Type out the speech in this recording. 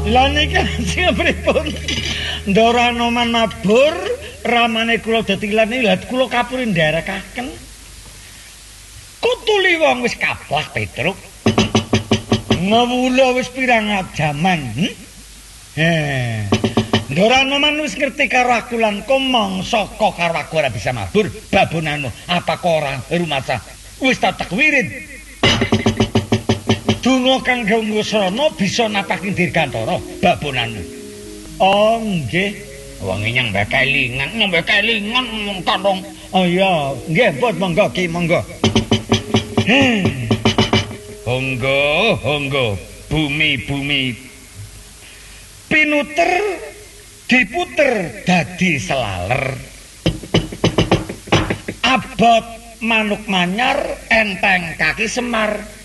Lah niki sing pripun? Ndara Noman mabur, ramane kula detilan iki lha kula kapuri nderekaken. Kutuli wong wis kaplak Petruk. Ngawula wis pirang jaman. Ndara Noman wis ngerti karo aku lan komangsa karo aku ora bisa mabur. Babonanmu apa kok ora rumaca? Wis tak wirid. Donga kang Gangusrana bisa napaki dirgantara babonanmu. Oh nggih. Wong nyang kelingan wong tolong. Oh iya, nggih pun monggo Ki monggo. Honggo, bumi pinuter diputer dadi selaler. Abot manuk manyar enteng kaki semar.